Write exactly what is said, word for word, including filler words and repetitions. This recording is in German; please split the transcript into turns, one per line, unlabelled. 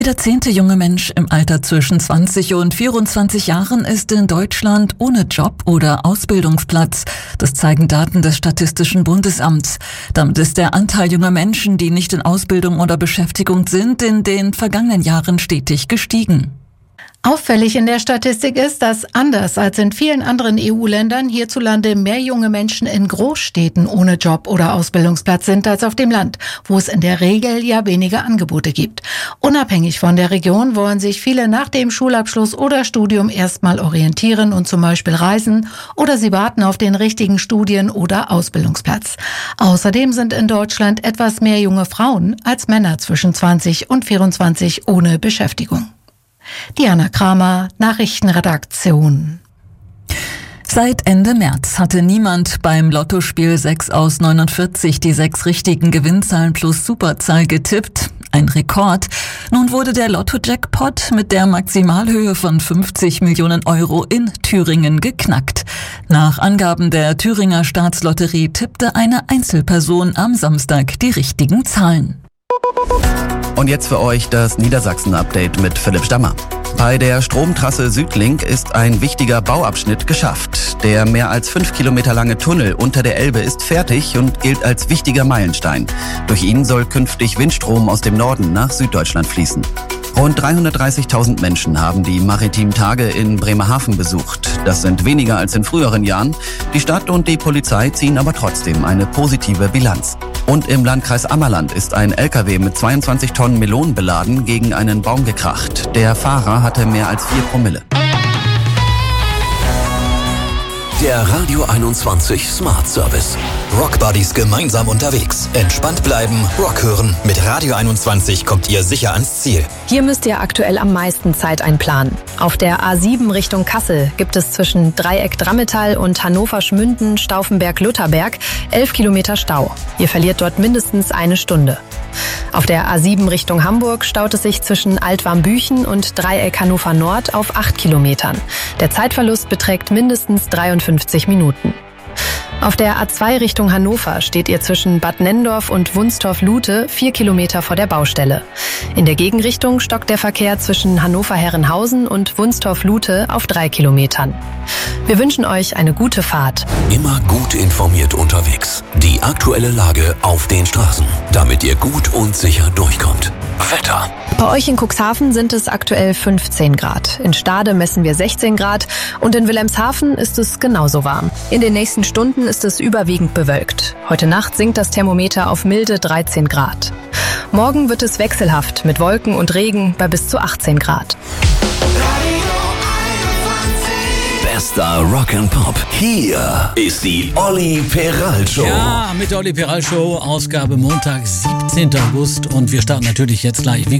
Jeder zehnte junge Mensch im Alter zwischen zwanzig und vierundzwanzig Jahren ist in Deutschland ohne Job oder Ausbildungsplatz. Das zeigen Daten des Statistischen Bundesamts. Damit ist der Anteil junger Menschen, die nicht in Ausbildung oder Beschäftigung sind, in den vergangenen Jahren stetig gestiegen.
Auffällig in der Statistik ist, dass anders als in vielen anderen E U-Ländern hierzulande mehr junge Menschen in Großstädten ohne Job oder Ausbildungsplatz sind als auf dem Land, wo es in der Regel ja weniger Angebote gibt. Unabhängig von der Region wollen sich viele nach dem Schulabschluss oder Studium erstmal orientieren und zum Beispiel reisen, oder sie warten auf den richtigen Studien- oder Ausbildungsplatz. Außerdem sind in Deutschland etwas mehr junge Frauen als Männer zwischen zwanzig und vierundzwanzig ohne Beschäftigung. Diana Kramer, Nachrichtenredaktion.
Seit Ende März hatte niemand beim Lottospiel sechs aus neunundvierzig die sechs richtigen Gewinnzahlen plus Superzahl getippt. Ein Rekord. Nun wurde der Lotto-Jackpot mit der Maximalhöhe von fünfzig Millionen Euro in Thüringen geknackt. Nach Angaben der Thüringer Staatslotterie tippte eine Einzelperson am Samstag die richtigen Zahlen.
Und jetzt für euch das Niedersachsen-Update mit Philipp Stammer. Bei der Stromtrasse Südlink ist ein wichtiger Bauabschnitt geschafft. Der mehr als fünf Kilometer lange Tunnel unter der Elbe ist fertig und gilt als wichtiger Meilenstein. Durch ihn soll künftig Windstrom aus dem Norden nach Süddeutschland fließen. Rund dreihundertdreißigtausend Menschen haben die maritimen Tage in Bremerhaven besucht. Das sind weniger als in früheren Jahren. Die Stadt und die Polizei ziehen aber trotzdem eine positive Bilanz. Und im Landkreis Ammerland ist ein L K W mit zweiundzwanzig Tonnen Melonen beladen gegen einen Baum gekracht. Der Fahrer hatte mehr als vier Promille.
Der Radio einundzwanzig Smart Service. Rock Buddies gemeinsam unterwegs. Entspannt bleiben, Rock hören. Mit Radio einundzwanzig kommt ihr sicher ans Ziel.
Hier müsst ihr aktuell am meisten Zeit einplanen. Auf der A sieben Richtung Kassel gibt es zwischen Dreieck Drammetal und Hannover-Schmünden Stauffenberg-Lutherberg elf Kilometer Stau. Ihr verliert dort mindestens eine Stunde. Auf der A sieben Richtung Hamburg staut es sich zwischen Altwarmbüchen und Dreieck Hannover Nord auf acht Kilometern. Der Zeitverlust beträgt mindestens dreiundfünfzig Minuten. Auf der A zwei Richtung Hannover steht ihr zwischen Bad Nenndorf und Wunstorf-Lute vier Kilometer vor der Baustelle. In der Gegenrichtung stockt der Verkehr zwischen Hannover-Herrenhausen und Wunstorf-Lute auf drei Kilometern. Wir wünschen euch eine gute Fahrt.
Immer gut informiert unterwegs. Die aktuelle Lage auf den Straßen, damit ihr gut und sicher durchkommt. Wetter.
Bei euch in Cuxhaven sind es aktuell fünfzehn Grad. In Stade messen wir sechzehn Grad und in Wilhelmshaven ist es genauso warm. In den nächsten Stunden ist es überwiegend bewölkt. Heute Nacht sinkt das Thermometer auf milde dreizehn Grad. Morgen wird es wechselhaft mit Wolken und Regen bei bis zu achtzehn Grad.
Bester Rock and Pop. Hier ist die Olli Peral Show.
Ja, mit der Olli Peral Show, Ausgabe Montag, siebzehnten August. Und wir starten natürlich jetzt gleich wie